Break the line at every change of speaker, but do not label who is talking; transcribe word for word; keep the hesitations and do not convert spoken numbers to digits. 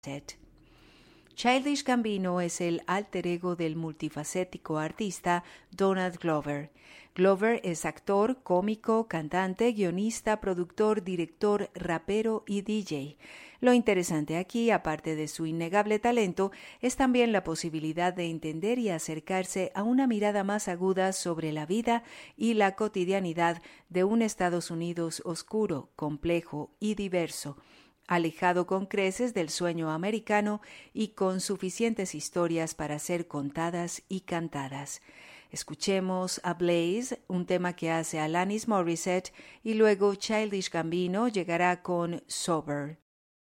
Childish Gambino es el alter ego del multifacético artista Donald Glover. Glover es actor, cómico, cantante, guionista, productor, director, rapero y D J. Lo interesante aquí, aparte de su innegable talento, es también la posibilidad de entender y acercarse a una mirada más aguda sobre la vida y la cotidianidad de un Estados Unidos oscuro, complejo y diverso, alejado con creces del sueño americano y con suficientes historias para ser contadas y cantadas. Escuchemos a Blaze, un tema que hace Alanis Morissette, y luego Childish Gambino llegará con Sober.